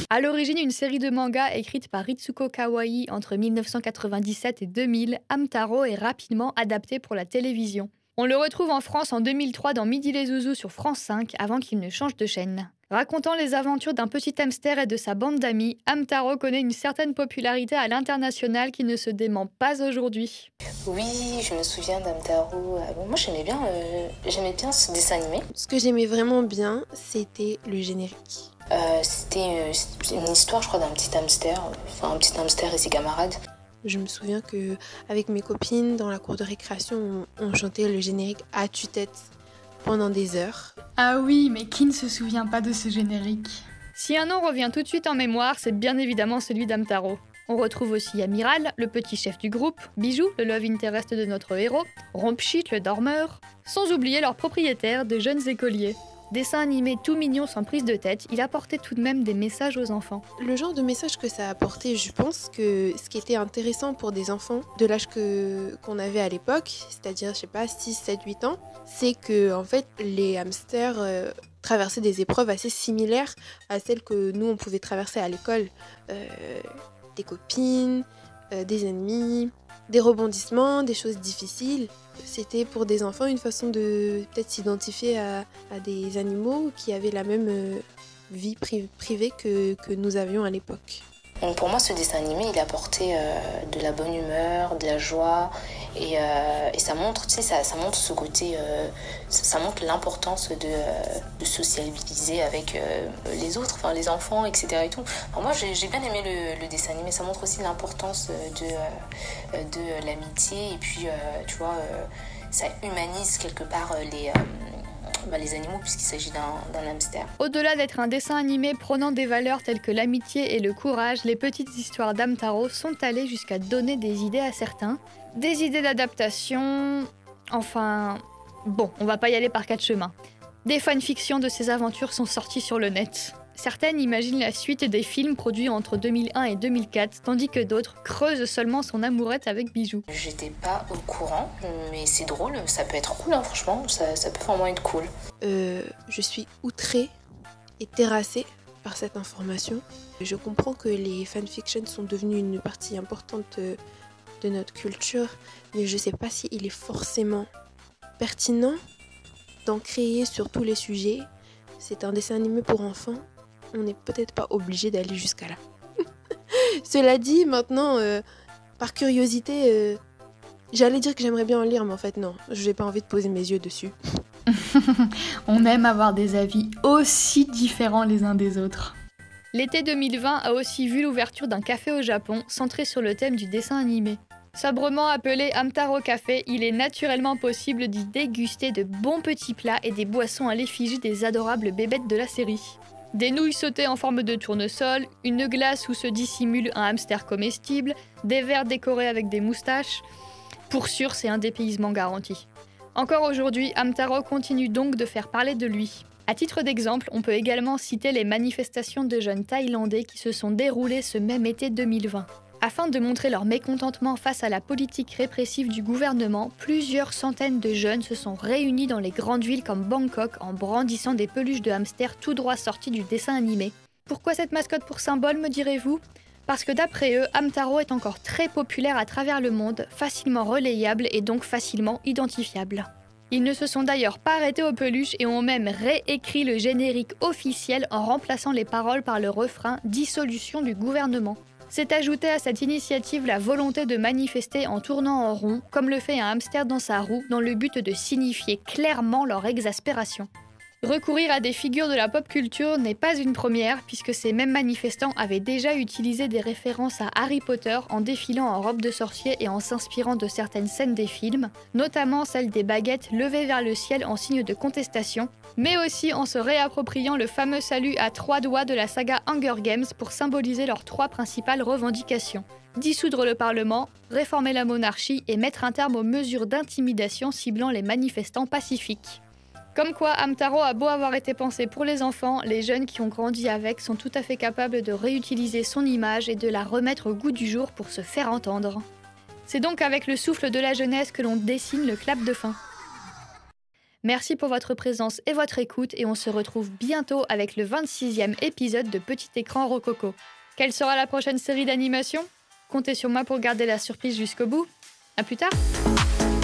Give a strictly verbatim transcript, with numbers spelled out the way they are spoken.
À l'origine, une série de mangas écrite par Ritsuko Kawai entre mille neuf cent quatre-vingt-dix-sept et deux mille, Hamtaro est rapidement adapté pour la télévision. On le retrouve en France en deux mille trois dans Midi les Zouzous sur France cinq avant qu'il ne change de chaîne. Racontant les aventures d'un petit hamster et de sa bande d'amis, Hamtaro connaît une certaine popularité à l'international qui ne se dément pas aujourd'hui. Oui, je me souviens d'Hamtaro. Moi j'aimais bien, euh, j'aimais bien ce dessin animé. Ce que j'aimais vraiment bien, c'était le générique. Euh, c'était une histoire, je crois, d'un petit hamster, enfin un petit hamster et ses camarades. Je me souviens que avec mes copines, dans la cour de récréation, on, on chantait le générique à tue-tête pendant des heures. Ah oui, mais qui ne se souvient pas de ce générique? Si un nom revient tout de suite en mémoire, c'est bien évidemment celui d'Hamtaro. On retrouve aussi Amiral, le petit chef du groupe, Bijou, le love interest de notre héros, Rompchit, le dormeur, sans oublier leurs propriétaires, de jeunes écoliers. Dessin animé tout mignon sans prise de tête, il apportait tout de même des messages aux enfants. Le genre de message que ça a apporté, je pense que ce qui était intéressant pour des enfants de l'âge que, qu'on avait à l'époque, c'est-à-dire, je sais pas, six, sept, huit ans, c'est que en fait, les hamsters euh, traversaient des épreuves assez similaires à celles que nous, on pouvait traverser à l'école. Euh, des copines, euh, des ennemis, des rebondissements, des choses difficiles. C'était pour des enfants une façon de peut-être s'identifier à, à des animaux qui avaient la même euh, vie pri- privée que, que nous avions à l'époque. Donc pour moi, ce dessin animé, il apportait euh, de la bonne humeur, de la joie, et, euh, et ça montre, tu sais, ça, ça montre ce côté, euh, ça, ça montre l'importance de, euh, de sociabiliser avec euh, les autres, enfin les enfants, et cetera. Et tout. Enfin, moi, j'ai, j'ai bien aimé le, le dessin animé. Ça montre aussi l'importance de, euh, de l'amitié, et puis, euh, tu vois, euh, ça humanise quelque part les. Euh, Bah, les animaux puisqu'il s'agit d'un, d'un hamster. Au-delà d'être un dessin animé prônant des valeurs telles que l'amitié et le courage, les petites histoires d'Hamtaro sont allées jusqu'à donner des idées à certains. Des idées d'adaptation... Enfin... Bon, on va pas y aller par quatre chemins. Des fanfictions de ces aventures sont sorties sur le net. Certaines imaginent la suite des films produits entre deux mille un et deux mille quatre, tandis que d'autres creusent seulement son amourette avec Bijou. J'étais pas au courant, mais c'est drôle, ça peut être cool, hein, franchement, ça, ça peut vraiment être cool. Euh, je suis outrée et terrassée par cette information. Je comprends que les fanfictions sont devenues une partie importante de, de notre culture, mais je sais pas si il est forcément pertinent d'en créer sur tous les sujets. C'est un dessin animé pour enfants. On n'est peut-être pas obligé d'aller jusqu'à là. Cela dit, maintenant, euh, par curiosité, euh, j'allais dire que j'aimerais bien en lire, mais en fait non, je n'ai pas envie de poser mes yeux dessus. On aime avoir des avis aussi différents les uns des autres. L'été deux mille vingt a aussi vu l'ouverture d'un café au Japon, centré sur le thème du dessin animé. Sobrement appelé Hamtaro Café, il est naturellement possible d'y déguster de bons petits plats et des boissons à l'effigie des adorables bébêtes de la série. Des nouilles sautées en forme de tournesol, une glace où se dissimule un hamster comestible, des verres décorés avec des moustaches. Pour sûr, c'est un dépaysement garanti. Encore aujourd'hui, Hamtaro continue donc de faire parler de lui. À titre d'exemple, on peut également citer les manifestations de jeunes thaïlandais qui se sont déroulées ce même été deux mille vingt. Afin de montrer leur mécontentement face à la politique répressive du gouvernement, plusieurs centaines de jeunes se sont réunis dans les grandes villes comme Bangkok en brandissant des peluches de hamsters tout droit sorties du dessin animé. Pourquoi cette mascotte pour symbole, me direz-vous ? Parce que d'après eux, Hamtaro est encore très populaire à travers le monde, facilement relayable et donc facilement identifiable. Ils ne se sont d'ailleurs pas arrêtés aux peluches et ont même réécrit le générique officiel en remplaçant les paroles par le refrain « Dissolution du gouvernement ». C'est ajouté à cette initiative la volonté de manifester en tournant en rond, comme le fait un hamster dans sa roue, dans le but de signifier clairement leur exaspération. Recourir à des figures de la pop culture n'est pas une première, puisque ces mêmes manifestants avaient déjà utilisé des références à Harry Potter en défilant en robe de sorcier et en s'inspirant de certaines scènes des films, notamment celle des baguettes levées vers le ciel en signe de contestation, mais aussi en se réappropriant le fameux salut à trois doigts de la saga Hunger Games pour symboliser leurs trois principales revendications. Dissoudre le Parlement, réformer la monarchie et mettre un terme aux mesures d'intimidation ciblant les manifestants pacifiques. Comme quoi, Hamtaro a beau avoir été pensé pour les enfants, les jeunes qui ont grandi avec sont tout à fait capables de réutiliser son image et de la remettre au goût du jour pour se faire entendre. C'est donc avec le souffle de la jeunesse que l'on dessine le clap de fin. Merci pour votre présence et votre écoute et on se retrouve bientôt avec le vingt-sixième épisode de Petit Écran Rococo. Quelle sera la prochaine série d'animation ? Comptez sur moi pour garder la surprise jusqu'au bout. À plus tard.